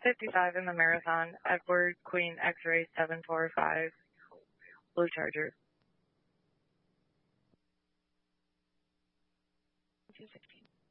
55 in the marathon, Edward Queen X-ray 745, Blue Charger. 216.